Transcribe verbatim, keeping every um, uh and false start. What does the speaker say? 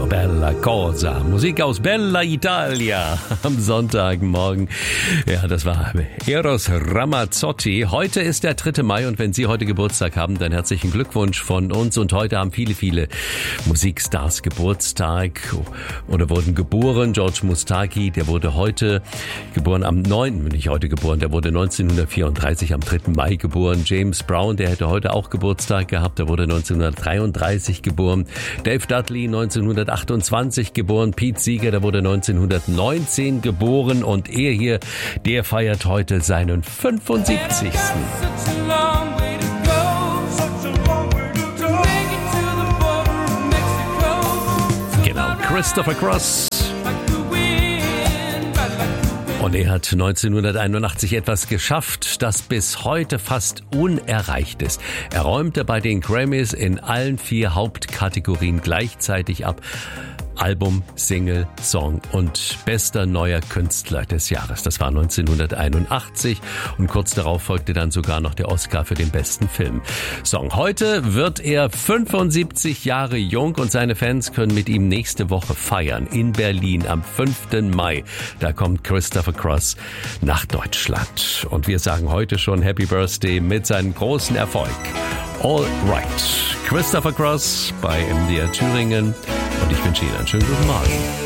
bella cosa. Musik aus Bella Italia am Sonntagmorgen. Ja, das war Eros Ramazzotti. Heute ist der dritte Mai und wenn Sie heute Geburtstag haben, dann herzlichen Glückwunsch von uns. Und heute haben viele, viele Musikstars Geburtstag oder wurden geboren. George Mustaki, der wurde heute geboren am neunten nicht heute geboren, der wurde neunzehnhundertvierunddreißig am dritten Mai geboren. James Brown, der hätte heute auch Geburtstag gehabt, der wurde neunzehnhundertdreiunddreißig geboren. Dave Dudley, neunzehnhundertachtundzwanzig geboren. Pete Seeger, der wurde neunzehnhundertneunzehn geboren und er hier, der feiert heute seinen fünfundsiebzigsten Genau, Christopher Cross. Und er hat neunzehnhunderteinundachtzig etwas geschafft, das bis heute fast unerreicht ist. Er räumte bei den Grammys in allen vier Hauptkategorien gleichzeitig ab. Album, Single, Song und bester neuer Künstler des Jahres. Das war neunzehnhunderteinundachtzig und kurz darauf folgte dann sogar noch der Oscar für den besten Film. Song. Heute wird er fünfundsiebzig Jahre jung und seine Fans können mit ihm nächste Woche feiern in Berlin am fünften Mai. Da kommt Christopher Cross nach Deutschland. Und wir sagen heute schon Happy Birthday mit seinem großen Erfolg. All Right. Christopher Cross bei M D R Thüringen. Und ich wünsche Ihnen einen schönen guten Morgen.